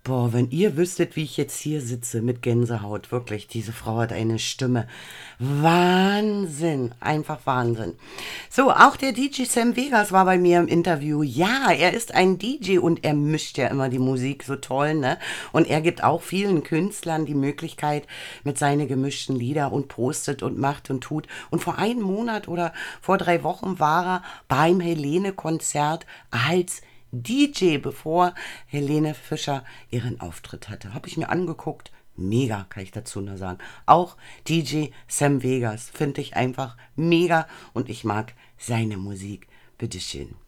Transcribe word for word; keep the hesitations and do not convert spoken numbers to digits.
Boah, wenn ihr wüsstet, wie ich jetzt hier sitze mit Gänsehaut, wirklich, diese Frau hat eine Stimme. Wahnsinn, einfach Wahnsinn. So, auch der D J Sam Vegas war bei mir im Interview. Ja, er ist ein D J und er mischt ja immer die Musik so toll, ne? Und er gibt auch vielen Künstlern die Möglichkeit mit seinen gemischten Lieder und postet und macht und tut. Und vor einem Monat oder vor drei Wochen war er beim Helene-Konzert als D J, bevor Helene Fischer ihren Auftritt hatte. Habe ich mir angeguckt. Mega, kann ich dazu nur sagen. Auch D J Sam Vegas finde ich einfach mega und ich mag seine Musik. Bitteschön.